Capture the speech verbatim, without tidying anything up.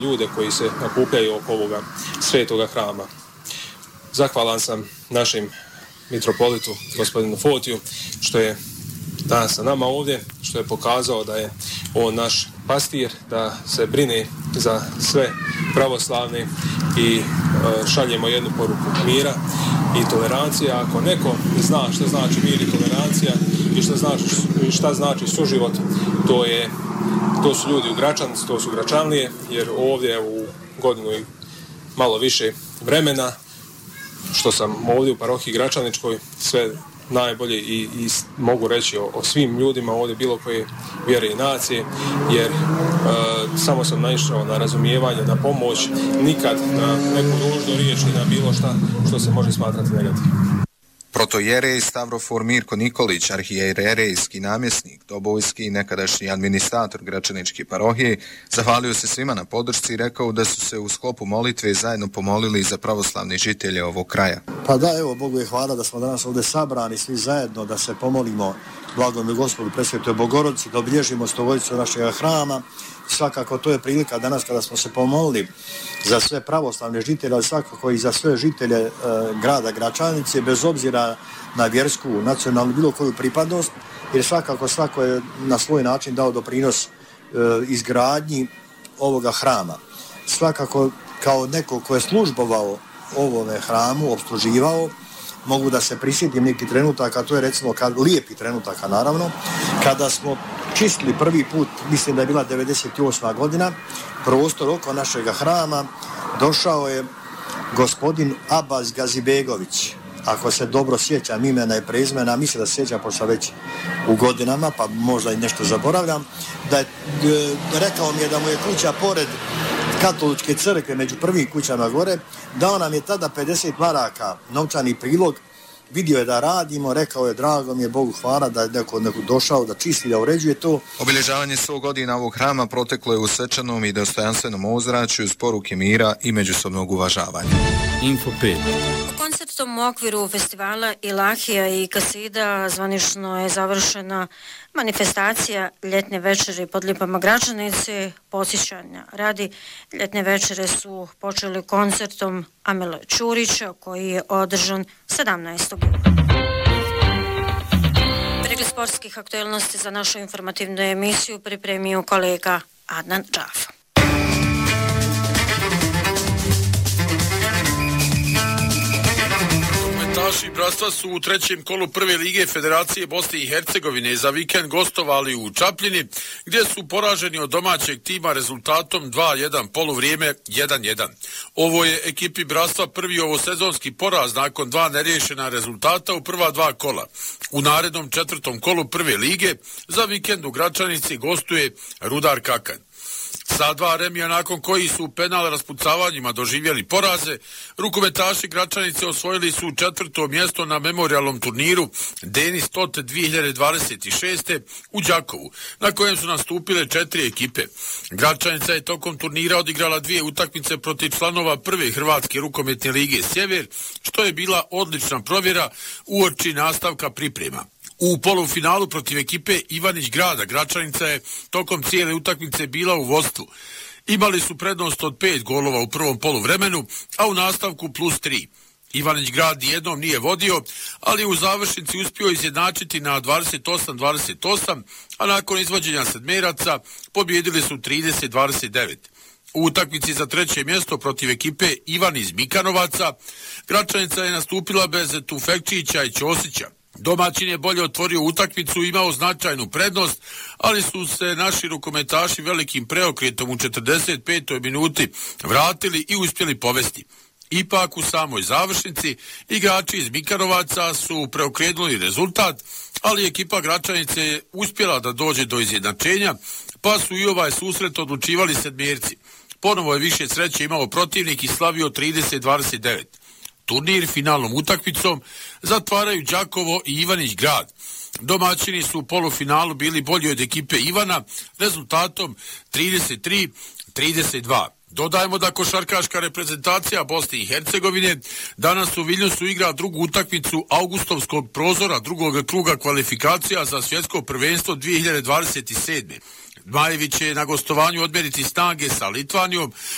ljude koji se nakupljaju oko ovoga svetoga hrama. Zahvalan sam našim mitropolitu, gospodinu Fotiju, što je danas sa nama ovdje, što je pokazao da je on naš pastir, da se brine za sve pravoslavne i šaljemo jednu poruku mira i tolerancije. Ako neko zna što znači mir i tolerancija i šta znači, šta znači suživot, to je to su ljudi u Gračanici, to su Gračanlije, jer ovdje u godinu i malo više vremena što sam ovdje u parohiji Gračaničkoj, sve najbolje i, i mogu reći o, o svim ljudima ovdje bilo koje vjere i nacije, jer e, samo sam naišao na razumijevanje, na pomoć, nikad na neku ružnu riječ i na bilo šta što se može smatrati negativno. Protojerej Stavrofor Mirko Nikolić, arhijerejski namjesnik, dobojski i nekadašnji administrator Gračaničke parohije, zahvalio se svima na podršci i rekao da su se u sklopu molitve zajedno pomolili za pravoslavne žitelje ovog kraja. Pa da, evo, Bogu je hvala da smo danas ovdje sabrani svi zajedno da se pomolimo blagome Gospodu Presvetoj Bogorodici, da obilježimo stogodicu našeg hrama. Svakako to je prilika danas kada smo se pomolili za sve pravoslavne žitelje, ali svakako i za sve žitelje e, grada Gračanice, bez obzira na vjersku, nacionalnu, bilo koju pripadnost, jer svakako svako je na svoj način dao doprinos e, izgradnji ovoga hrama. Svakako kao neko ko je službovao ovome hramu, obsluživao, mogu da se prisjetim neki trenutaka, to je recimo kad, lijepi trenutaka naravno, kada smo čistili prvi put, mislim da je bila devedeset osma godina, prostor oko našeg hrama, došao je gospodin Abbas Gazibegović, ako se dobro sjećam imena i prezimena, mislim da se sjećam pošto već u godinama, pa možda i nešto zaboravljam, da je, rekao mi je da mu je kuća pored katoličke crkve među prvim kućama gore, dao nam je tada pedeset maraka novčani prilog, vidio je da radimo, rekao je drago mi je, Bogu hvala da je neko, neko došao da čisti, da uređuje to. Obilježavanje sto godina ovog hrama proteklo je u svečanom i dostojanstvenom ozračju uz poruke mira i međusobnog uvažavanja. Info pet. Koncertom u okviru festivala Ilahija i Kasida zvanično je završena manifestacija ljetne večere pod lipama Gračanice. Posjećanja radi ljetne večere su počeli koncertom Amile Ćurića koji je održan sedamnaestog jula. Pregled sportskih aktualnosti za našu informativnu emisiju pripremio kolega Adnan Džafa. Naši bratstva su u trećem kolu prve lige Federacije Bosne i Hercegovine za vikend gostovali u Čapljini, gdje su poraženi od domaćeg tima rezultatom dva jedan, poluvrijeme jedan jedan. Ovo je ekipi bratstva prvi ovosezonski poraz nakon dva neriješena rezultata u prva dva kola. U narednom četvrtom kolu prve lige za vikend u Gračanici gostuje Rudar Kakan. Sa dva remija nakon koji su penal raspucavanjima doživjeli poraze, rukometaši Gračanice osvojili su četvrto mjesto na memorijalnom turniru Denis Tot dvije hiljade dvadeset šeste u Đakovu, na kojem su nastupile četiri ekipe. Gračanica je tokom turnira odigrala dvije utakmice protiv članova prve Hrvatske rukometne lige Sjever, što je bila odlična provjera uoči nastavka priprema. U polufinalu protiv ekipe Ivanić Grada Gračanica je tokom cijele utakmice bila u vodstvu. Imali su prednost od pet golova u prvom poluvremenu, a u nastavku plus tri. Ivanić Grad jednom nije vodio, ali u završnici uspio izjednačiti na dvadeset osam dvadeset osam, a nakon izvođenja sedmeraca pobjedili su trideset dvadeset devet. U utakmici za treće mjesto protiv ekipe Ivan iz Mikanovaca, Gračanica je nastupila bez Tufekčića i Ćosića. Domaćin je bolje otvorio utakmicu i imao značajnu prednost, ali su se naši rukometaši velikim preokretom u četrdeset petoj minuti vratili i uspjeli povesti. Ipak u samoj završnici igrači iz Mikanovaca su preokrenuli rezultat, ali ekipa Gračanice je uspjela da dođe do izjednačenja, pa su i ovaj susret odlučivali sedmjerci. Ponovo je više sreće imao protivnik i slavio trideset dvadeset devet. Turnir finalnom utakmicom zatvaraju Đakovo i Ivanić Grad. Domaćini su u polufinalu bili bolji od ekipe Ivana rezultatom trideset tri trideset dva. Dodajemo da košarkaška reprezentacija Bosne i Hercegovine danas u Vilniusu igra drugu utakmicu augustovskog prozora drugog kruga kvalifikacija za svjetsko prvenstvo dvije hiljade dvadeset sedme. Zmajevi će na gostovanju odmjeriti snage sa Litvanijom,